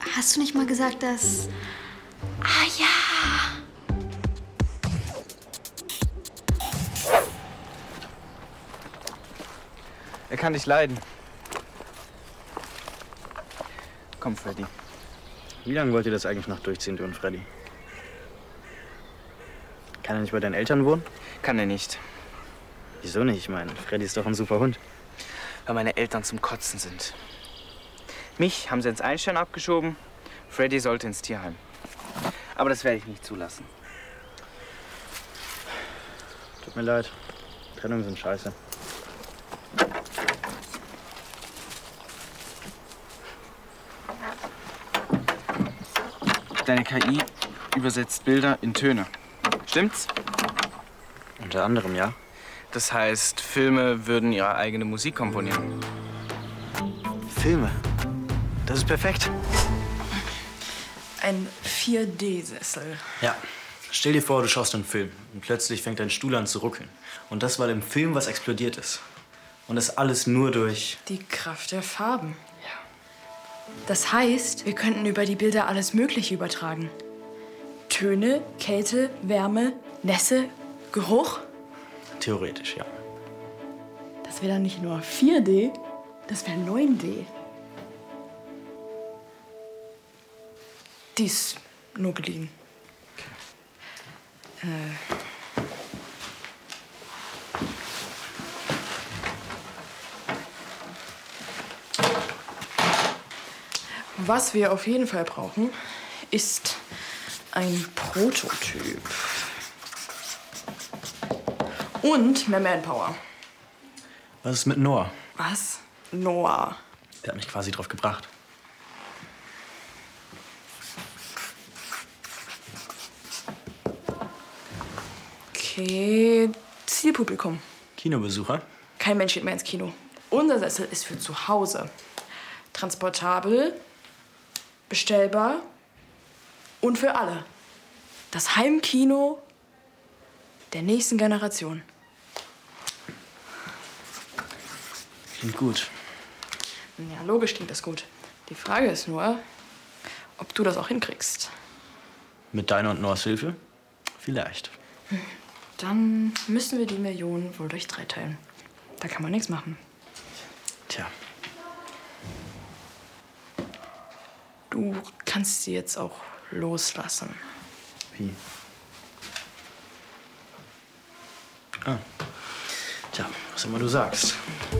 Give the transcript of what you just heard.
Hast du nicht mal gesagt, dass... Ah ja! Er kann dich leiden. Komm, Freddy. Wie lange wollt ihr das eigentlich noch durchziehen, du und Freddy? Kann er nicht bei deinen Eltern wohnen? Kann er nicht. Wieso nicht? Ich meine, Freddy ist doch ein super Hund. Weil meine Eltern zum Kotzen sind. Mich haben sie ins Einstein abgeschoben. Freddy sollte ins Tierheim. Aber das werde ich nicht zulassen. Tut mir leid. Trennungen sind scheiße. Deine KI übersetzt Bilder in Töne. Stimmt's? Unter anderem, ja. Das heißt, Filme würden ihre eigene Musik komponieren. Filme? Das ist perfekt. Ein 4D-Sessel. Ja. Stell dir vor, du schaust einen Film und plötzlich fängt dein Stuhl an zu ruckeln. Und das, weil im Film was explodiert ist. Und das alles nur durch... Die Kraft der Farben. Ja. Das heißt, wir könnten über die Bilder alles Mögliche übertragen. Töne, Kälte, Wärme, Nässe, Geruch. Theoretisch, ja. Das wäre dann nicht nur 4D, das wäre 9D. Dies nur geliehen. Was wir auf jeden Fall brauchen, ist ein Prototyp. Und mehr Manpower. Was ist mit Noah? Was? Noah. Der hat mich quasi drauf gebracht. Okay, Zielpublikum. Kinobesucher? Kein Mensch geht mehr ins Kino. Unser Sessel ist für zu Hause. Transportabel, bestellbar und für alle. Das Heimkino der nächsten Generation. Klingt gut. Ja, logisch klingt das gut. Die Frage ist nur, ob du das auch hinkriegst. Mit deiner und Noahs Hilfe? Vielleicht. Dann müssen wir die Millionen wohl durch 3 teilen. Da kann man nichts machen. Tja. Du kannst sie jetzt auch loslassen. Wie? Ah. Tja, was immer du sagst.